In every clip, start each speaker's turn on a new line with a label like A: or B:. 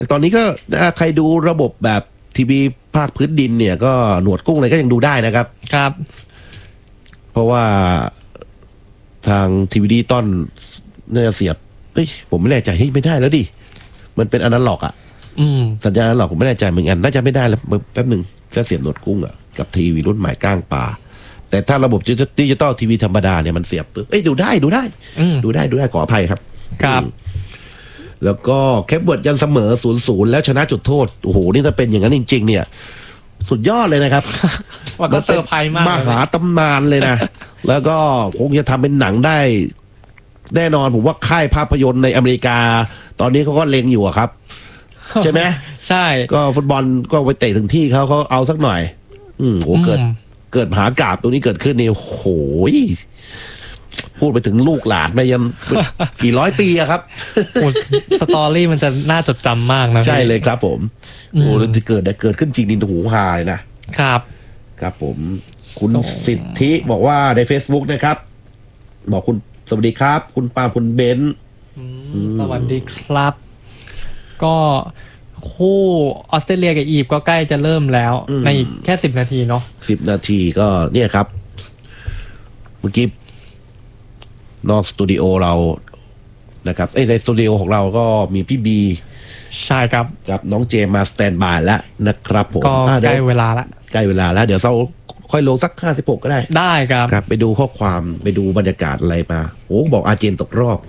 A: ตอนนี้ก็ใครดูระบบแบบทีวีภาคพื้นดินเนี่ยก็หนวดกุ้งอะไรก็ยังดูได้นะครับ
B: ครับ
A: เพราะว่าทางทีวีดิจิตอลน่าจะเสียบผมไม่แน่ใจไม่ได้แล้วดิมันเป็นอนาล็อกอ่ะสัญญาณอนาล็อกผมไม่แน่ใจเหมือนกันน่าจะไม่ได้แล้วแป๊บนึงจะเสียบหนวดกุ้งอ่ะกับทีวีรุ่นใหม่ก้างปลาแต่ถ้าระบบดิจิตอลทีวีธรรมดาเนี่ยมันเสียบปุ๊บดูได้ขออภัยครับ
B: ครับ
A: แล้วก็แคปเวิร์ดยันเสมอ 0-0 แล้วชนะจุดโทษโอ้โหนี่ถ้าเป็นอย่างนั้นจริงๆเนี่ยสุดยอดเลยนะครับ
B: ว่าก็เซอร์ไพรส์มาก
A: มหาตำนานเลยนะแล้วก็คงจะทำเป็นหนังได้แน่นอนผมว่าค่ายภาพยนตร์ในอเมริกาตอนนี้เขาก็เล็งอยู่ครับใช่ไหม
B: ใช่
A: ก็ฟุตบอลก็ไปเตะถึงที่เขาเอาสักหน่อยโหเกิดมหากาพย์ตัวนี้เกิดขึ้นนี่โหยพูดไปถึงลูกหลานมายันกี่ร้อยปีอะครับ
B: สตอรี่มันจะน่าจดจำมากนะ
A: ใช่เลยครับผมโอ้แล้วจะเกิดขึ้นจริงดินหูฮาเลยนะครับผมคุณสิทธิบอกว่าใน Facebook นะครับบอกคุณสวัสดีครับคุณปาคุณเบนซ์
B: สวัสดีครับก็คู่ออสเตรเลียกับอียิปต์ก็ใกล้จะเริ่มแล้วในแค่10 นาทีเนาะ
A: 10 นาทีก็เนี่ยครับเมื่อกี้นอกสตูดิโอเรานะครับในสตูดิโอของเราก็มีพี่บี
B: ใช่ครับ
A: กับน้องเจมาสแตนบายแล้วนะครับผม
B: ก็ใกล้เวลา
A: แล้วเดี๋ยวเราค่อยลงสัก56ก็ได้
B: ครับ
A: ไปดูข้อความไปดูบรรยากาศอะไรมาโอ้บอกอาร์เจนตกรอบ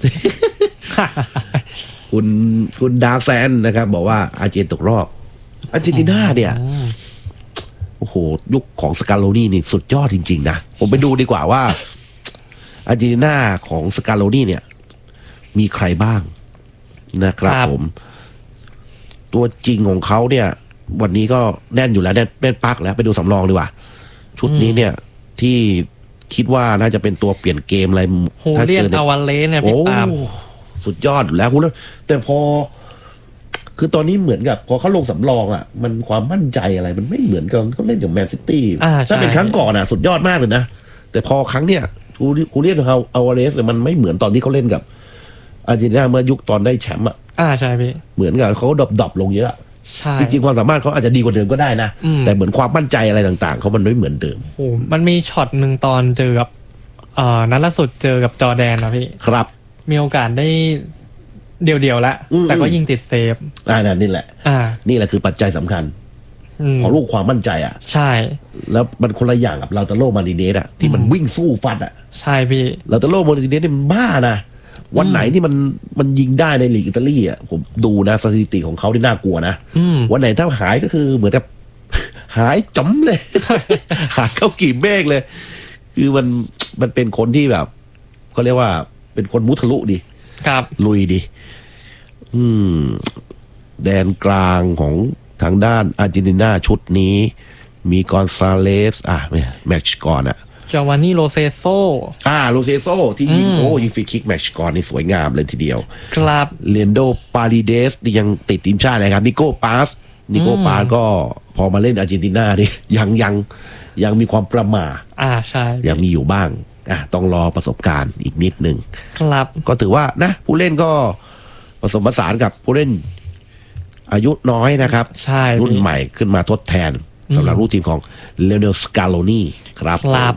A: คุณดาร์แซนนะครับบอกว่าอาร์เจนตกรอบอาร์เจนตินาเนี่ยโอ้โหยุคของสกาโลนี่นี่สุดยอดจริงๆนะผมไปดูดีกว่าว่าอาร์เจนตินาของสกาโลนี่เนี่ยมีใครบ้างนะครับผมตัวจริงของเขาเนี่ยวันนี้ก็แน่นอยู่แล้วแน่นปักแล้วไปดูสำรองดีกว่าชุดนี้เนี่ยที่คิดว่าน่าจะเป็นตัวเปลี่ยนเกมอะไร
B: ถ้าเจออวาเลสเนี่ยพี่ปาม
A: สุดยอดอยู่แล้วคุณแต่พอคือตอนนี้เหมือนกับพอเขาลงสำรองอ่ะมันความมั่นใจอะไรมันไม่เหมือนกันเขาเล่นกับแมนซิตี้ถ้าเป็นครั้งก่อนอ่ะสุดยอดมากเลยนะแต่พอครั้งเนี้ยคูเรียนเขาอวาเลสมันไม่เหมือนตอนที่เขาเล่นกับอาร์เจนตินาเมื่อยุคตอนได้แชมป์อ่ะ
B: ใช่พี่
A: เหมือนกับเขาดรอปลงเยอะ
B: ใช่
A: จริงๆความสามารถเขาอาจจะดีกว่าเดิมก็ได้นะแต่เหมือนความมั่นใจอะไรต่างๆเขามันไม่เหมือนเดิม
B: โอ้มันมีช็อตหนึ่งตอนเจอกับนัดล่าสุดเจอกับจอร์แดนนะพี่
A: ครับ
B: มีโอกาสได้เดี่ยวๆแล้วแต่ก็ยิงติดเซฟ
A: นี่แหละนี่แหละคือปัจจัยสำคัญของลูกความมั่นใจ
B: ใช่
A: แล้วมันคนละอย่างกับเราตาโลมาริเนสที่มันวิ่งสู้ฟัด
B: ใช่พี่
A: เราตาโลมาริเนสนี่มันบ้านะวันไหนที่มันยิงได้ในลีกอิตาลีผมดูนะสถิติของเขาที่น่ากลัวนะวันไหนถ้าหายก็คือเหมือนกับหายจ๋ำเลย หายเข้ากี่เมฆเลยคือมันเป็นคนที่แบบเขาเรียกว่าเป็นคนมุทะลุดี
B: ครับ
A: ลุยดีแดนกลางของทางด้านอาร์เจนตินาชุดนี้มีกอนซาเลสแมตช์ก่อน
B: จาวานี่โรเซโซ
A: ที่ยิงยิงฟรีคิกแมตช์ก่อนนี่สวยงามเลยทีเดียว
B: ครับ
A: เลียนโดปาริเดสยังติดทีมชาตินะครับนิโก้ปาสก็พอมาเล่นอาร์เจนตินานี่ยังมีความประมา
B: ใช่
A: ยังมีอยู่บ้างต้องรอประสบการณ์อีกนิดนึง
B: ครับ
A: ก็ถือว่านะผู้เล่นก็ผสมผสานกับผู้เล่นอายุน้อยนะครับรุ่นใหม่ขึ้นมาทดแทนสำหรับลูกทีมของเลโอเนล สกาโลนีครับ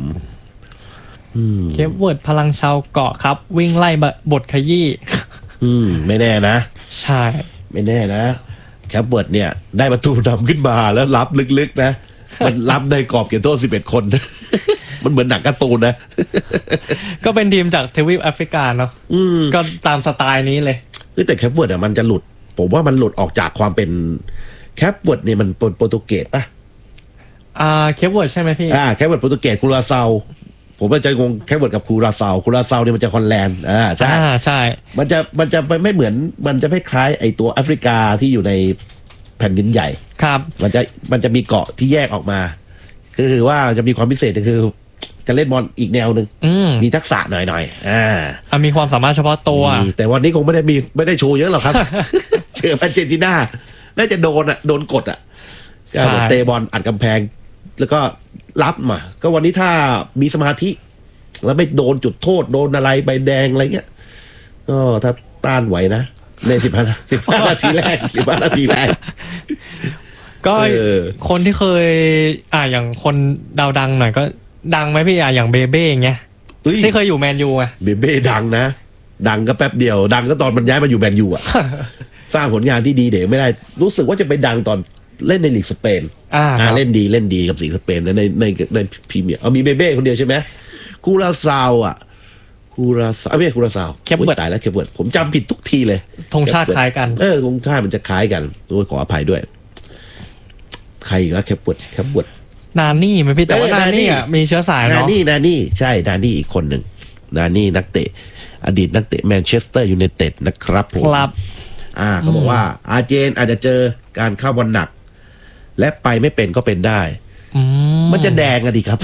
B: เคปเวิร์ดพลังชาวเกาะครับวิ่งไล่บทขยี้
A: ไม่แน่นะ
B: ใช่
A: ไม่แน่นะแคปเวิร์ดเนี่ยได้ประตูนำขึ้นมาแล้วรับลึกๆนะมันรับในกรอบเขตโทษ11 คนมันเหมือนหนังการ์ตูนนะ
B: ก็เป็นทีมจากทวีปแอฟริกาเนาะก็ตามสไตล์นี้เลย
A: แต่แคปเวิร์ดมันจะหลุดผมว่ามันหลุดออกจากความเป็นแคปเวิร์ดเนี่ยมันโปรตุเกสป่ะ
B: แคปเวิร์ดใช่ไหมพี่
A: แคปเวิร์ดโปรตุเกสคูราซาวผมจะงงแคปเวิร์ดกับคูราซาวเนี่ยมันจะฮอลแลนด์ใ
B: ช่
A: มันจะไม่เหมือนมันจะไม่คล้ายไอตัวแอฟริกาที่อยู่ในแผ่นดินใหญ่
B: ครับ
A: มันจะมีเกาะที่แยกออกมาคือว่าจะมีความพิเศษคือจะเล่นบอลอีกแนวนึงมีทักษะหน่อย
B: มีความสามารถเฉพาะตัว
A: แต่วันนี้คงไม่ได้โชว์เยอะหรอกครับ เจออาร์เจนตินาน่าจะโดนกดเตะบอลอัดกำแพงแล้วก็รับมาก็วันนี้ถ้ามีสมาธิแล้วไม่โดนจุดโทษโดนอะไรใบแดงอะไรเงี้ยก็ถ้าต้านไหวนะใน15 นาทีแรก15 นาทีแรก
B: ก็คนที่เคยอย่างคนดาวดังหน่อยก็ดังไหมพี่อย่างเบเบ้อย่างเงี้ยที่เคยอยู่แมนยูไง
A: เบเบ้ดังนะดังก็แป๊บเดียวดังก็ตอนมันย้ายมาอยู่แมนยูอ่ะ สร้างผลงานที่ดีเดี๋ยวไม่ได้รู้สึกว่าจะไปดังตอนเล่นในลีกสเปนเล่นดีกับลีกสเปนในพรีเมียร์มีเบเบ้คนเดียวใช่ไหมคูราซาวไม่ใช่คูราซาว
B: แคปเวิร์ด
A: ตายแล้วแคปเวิร์ดผมจำผิดทุกทีเลย
B: ธงชาติคล้ายกัน
A: ธงชาติมันจะคล้ายกันโดยขออภัยด้วยใครอีกแล้วแคปเวิร์ด
B: นานี่ไหมพี่แต่ว่านานี่มีเชื้อสายเนาะ
A: นานี่ใช่นานี่อีกคนหนึ่งนานี่นักเตะอดีตนักเตะแมนเชสเตอร์ยูไนเต็ดนะครับผม
B: ครับ
A: เขาบอกว่าอาร์เจนอาจจะเจอการเข้าบอลหนักและไปไม่เป็นก็เป็นได้มันจะแดงอะดิครับ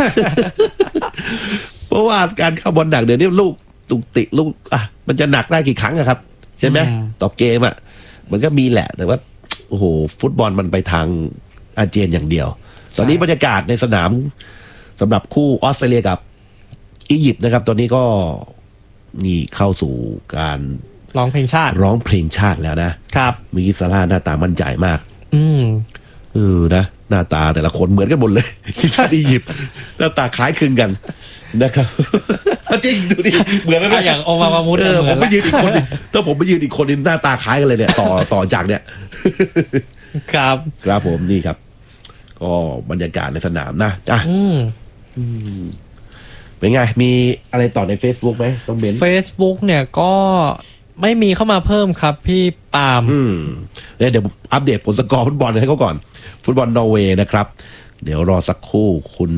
A: เพราะว่าการเข้าบอลหนักเดี๋ยวนี้ลูกตุกติลูกมันจะหนักได้กี่ครั้งอะครับใช่ไหมต่อเกมมันก็มีแหละแต่ว่าโอ้โหฟุตบอลมันไปทางอาร์เจนอย่างเดียวตอนนี้บรรยากาศในสนามสำหรับคู่ออสเตรเลียกับอียิปต์นะครับตอนนี้ก็นี่เข้าสู่การ
B: ร้องเพลงชาติ
A: แล้วนะครับมีซาร่าหน้าตามั่นใจมากนะหน้าตาแต่ละคนเหมือนกันหมดเลยที่ชาติอียิปต์หน้าตาคล้ายคลึงกันนะครับจริงดูดิเหมือนไหม
B: อย่างโอมามุด
A: ผมไปยืนอีกคนถ้าผมไปยืนอีกคนหน้าตาคล้ายกันเลยเนี่ยต่อจากเนี่ยครับผมนี่ครับก็บรรยากาศในสนามนะเป็นไงมีอะไรต่อใน Facebook ไหมต้องเบน
B: Facebook เนี่ยก็ไม่มีเข้ามาเพิ่มครับพี่ปาล์ม
A: เดี๋ยวอัปเดตผลสกอร์ฟุตบอลให้เขาก่อนฟุตบอลนอร์เวย์นะครับเดี๋ยวรอสักครู่คุณ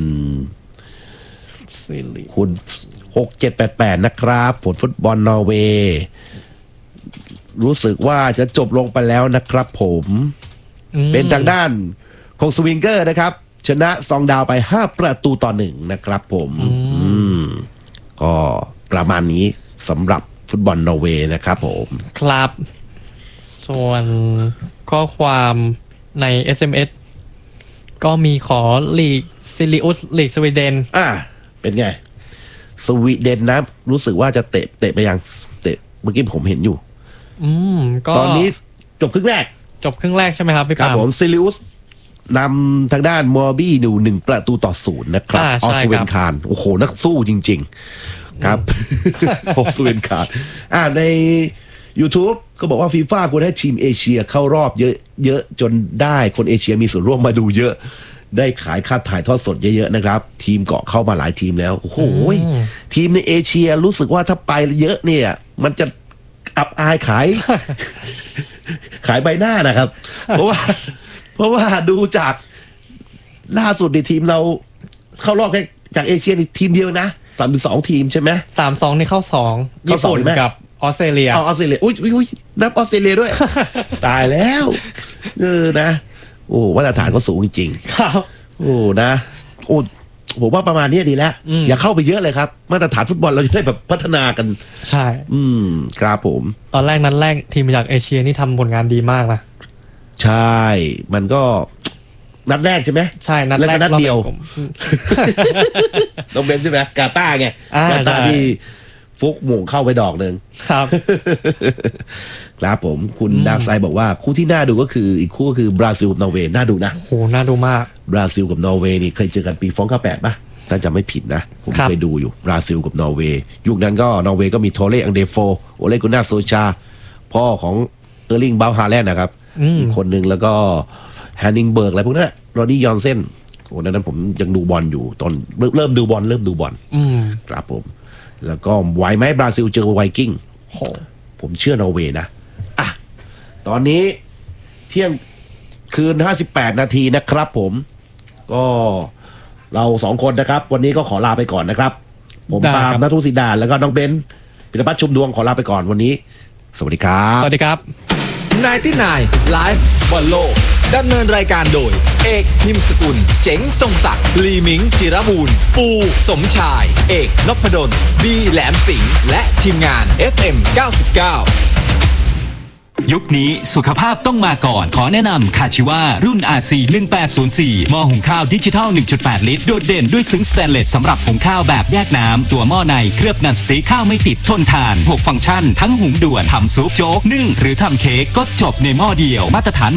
A: 6788นะครับผลฟุตบอลนอร์เวย์รู้สึกว่าจะจบลงไปแล้วนะครับผมเป็นทางด้านของสวิงเกอร์นะครับชนะซองดาวไป5-1นะครับผมก็ประมาณนี้สำหรับฟุตบอลนอร์เวย์นะครับผม
B: ครับส่วนข้อความใน SMS ก็มีขอลีกซิลิอุสลีกสวีเดน
A: เป็นไงสวีเดนนะรู้สึกว่าจะเตะไปยังเตะเมื่อกี้ผมเห็นอยู่
B: ก็
A: ตอนนี้จบครึ่งแรก
B: ใช่ไหมครับพี่ปาล์ม
A: ผมซิลิอุสนำทางด้านมอร์บี้ดู1-0นะครับออสเวนคารโอ้โหนักสู้จริงๆครับออสเวนคารใน YouTube ก็บอกว่าฟีฟ่าควรให้ทีมเอเชียเข้ารอบเยอะจนได้คนเอเชียมีส่วนร่วมมาดูเยอะได้ขายค่าถ่ายทอดสดเยอะๆนะครับทีมเกาะเข้ามาหลายทีมแล้วโอ้โหทีมในเอเชียรู้สึกว่าถ้าไปเยอะเนี่ยมันจะอับอายขายใบหน้านะครับเพราะว่าดูจากล่าสุดในทีมเราเข้ารอบแค่จากเอเชียทีมเดียวนะ32 ทีมใช่ไหม
B: 32นี่เข้า2ญี่ปุ่นกับออสเตรเลีย
A: ออสเตรเลียอุ้ยนับออสเตรเลียด้วย ตายแล้วนะโอ้มาตรฐานเขาสูงจริง
B: ๆครับ
A: โอ้นะโอ้ผมว่าประมาณนี้ดีแล้วอย่าเข้าไปเยอะเลยครับมาตรฐานฟุตบอลเราจะได้แบบพัฒนากัน
B: ใช่
A: ครับผม
B: ตอนแรกนั้นทีมจากเอเชียนี่ทำผลงานดีมากนะ
A: ใช่มันก็นัดแรกใช่ไหม
B: ใช่นัดแรก
A: นัดเดียวต้องเป็นใช่ไหมกาตาร์ไงกาตาร์ที่ฟุกหม่งเข้าไปดอกหนึ่ง
B: ครับ
A: ครับผมคุณดาร์ไซบอกว่าคู่ที่น่าดูก็คืออีกคู่ก็คือบราซิลกับนอร์เวย์น่าดูนะ
B: โหน่าดูมาก
A: บราซิลกับนอร์เวย์นี่เคยเจอกันปี2098ป่ะถ้าจำไม่ผิดนะผมเคยดูอยู่บราซิลกับนอร์เวย์ยุคนั้นก็นอร์เวย์ก็มีโทเล่อังเดโฟโอเลกุน่าโซชาพ่อของเออร์ลิงบราวน์ฮาแลนด์นะครับอีกคนนึงแล้วก็แฮนนิงเบิร์กอะไรพวกนั้นโรดี้ยอนเซนโอ้นั้นผมยังดูบอลอยู่ตอนเริ่มดูบอลครับผมแล้วก็ไหวไหมบราซิลเจอไวกิ้งผมเชื่อนอร์เวย์นะตอนนี้เที่ยงคืน58 นาทีนะครับผมก็เรา2 คนนะครับวันนี้ก็ขอลาไปก่อนนะครับผมตามณัฐศิดาแล้วก็น้องเบนพิรพัฒน์ชุมดวงขอลาไปก่อนวันนี้สวัสดีครับ
B: สวัสดีครับ
C: 99 Live บอลโลกดำเนินรายการโดยเอกพิมพ์สกุลเจ๋งทรงศักดิ์ลีมิงจิรบูรณ์ปูสมชายเอกนพดลบีแหลมสิงห์และทีมงาน FM 99
D: ยุคนี้สุขภาพต้องมาก่อนขอแนะนำคาชิวารุ่น RC 1804หม้อหุงข้าวดิจิทัล 1.8 ลิตรโดดเด่นด้วยซึ้งสแตนเลสสำหรับหุงข้าวแบบแยกน้ำตัวหม้อในเคลือบนันสติ๊กข้าวไม่ติดทนทาน6ฟังก์ชันทั้งหุงด่วนทำซุปโจ๊กนึ่งหรือทำเค้กก็จบในหม้อเดียวมาตรฐาน